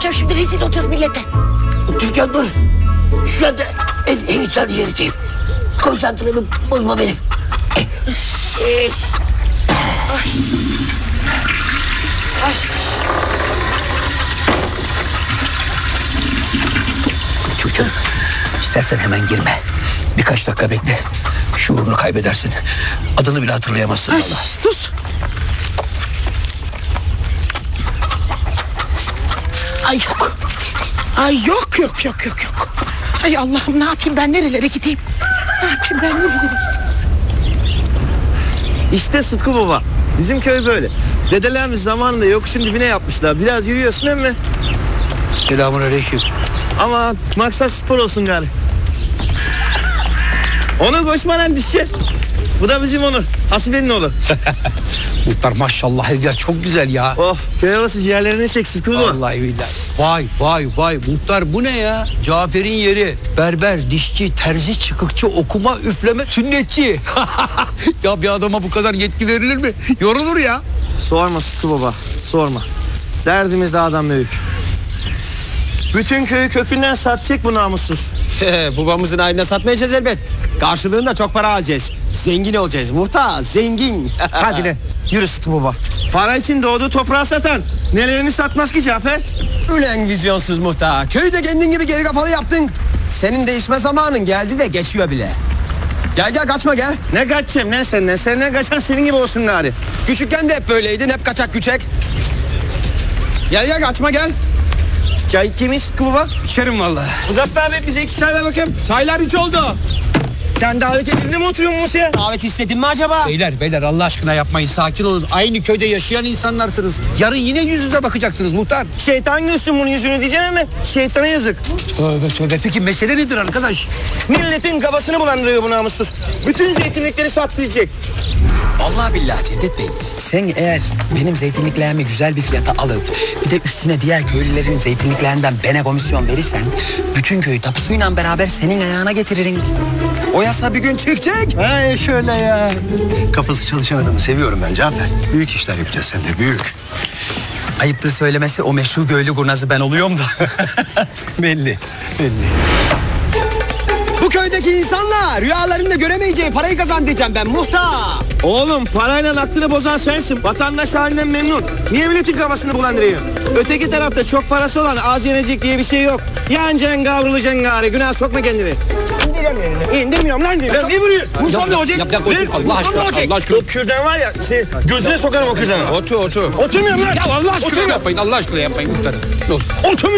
yapacağım şimdi? Rezil olacağız millete. Türkan dur. Şu anda en heyecanlı yerdeyim. Konsantremi bozma benim. Türkan, istersen hemen girme. Birkaç dakika bekle. Şuurunu kaybedersin. Adını bile hatırlayamazsın Ay, valla. sus. Ay yok. Ay yok. Ay Allah'ım, ne yapayım ben, nerelere gideyim? Ne yapayım ben, nerelere gideyim? İşte Sıtkı Baba. Bizim köy böyle. Dedelerimiz zamanında yokuşun dibine yapmışlar. Biraz yürüyorsun değil mi? Selamünaleyküm. Ama maksat spor olsun gari. Onur koşmadan düşecek. Bu da bizim Onur. Hasibe'nin oğlu. Muhtar maşallah evler çok güzel ya. Oh, köy havası ciğerlerini çek Sıtkı Baba. Vallahi billahi. Vay muhtar, bu ne ya? Cafer'in yeri. Berber, dişçi, terzi, çıkıkçı, okuma, üfleme, sünnetçi. Ya bir adama bu kadar yetki verilir mi? Yorulur ya. Sorma Sıtkı Baba, sorma. Derdimiz dağdan büyük. Bütün köyü kökünden satacak bu namussuz. Babamızın ayrına satmayacağız elbet. Karşılığında çok para alacağız. Zengin olacağız. Muhtar, zengin. Hadi lan, yürü Sıtkı Baba. Para için doğduğu toprağı satan nelerini satmaz ki Cafer? Ulan vizyonsuz muhtar. Köyü de kendin gibi geri kafalı yaptın. Senin değişme zamanın geldi de geçiyor bile. Gel kaçma gel. Ne kaçacağım lan senden? Senden kaçan senin gibi olsun gari. Küçükken de hep böyleydin. Hep kaçak küçek. Gel kaçma gel. Çay içeyim mi Sıtkı Baba? İçerim vallahi. Uzat be abi, bize 2 çay ver bakayım. Çaylar hiç oldu. Sen davet edildin mi oturuyorsun Musa'ya? Davet istedin mi acaba? Beyler Allah aşkına yapmayın, sakin olun. Aynı köyde yaşayan insanlarsınız. Yarın yine yüz yüze bakacaksınız muhtar. Şeytan görsün bunun yüzünü diyeceksin mi? Şeytana yazık. Tövbe, peki mesele nedir arkadaş? Milletin kafasını bulandırıyor bu namussuz. Bütün zeytinlikleri satlayacak. Vallahi billahi Cevdet Bey, sen eğer benim zeytinliklerimi güzel bir fiyata alıp bir de üstüne diğer köylülerin zeytinliklerinden bana komisyon verirsen bütün köyü tapusuyla beraber senin ayağına getiririm. O yasa bir gün çıkacak. He şöyle ya. Kafası çalışan adamı seviyorum ben Cafer. Büyük işler yapacağız hem de büyük. Ayıptır söylemesi, o meşhur köylü kurnazı ben oluyorum da. Belli. Bu köydeki insanlar rüyalarında göremeyeceği parayı kazan diyeceğim ben muhtar. Oğlum parayla aklını bozan sensin. Vatandaş halinden memnun. Niye milletin kafasını bulandırıyor? Öteki tarafta çok parası olan az yenecek diye bir şey yok. Yanacaksın kavrulacaksın gari. Günah sokma kendini. İndirem yerine. İndirmiyorum lan. Lan niye vuruyorsun? Vursam ne olacak? Yap, Allah aşkına. O kürdan var ya. Gözüne sokarım o kürdanı. Otur. Oturmuyorum lan. Ya Allah aşkına yapmayın muhtarım. Ne olur. Oturmuyorum.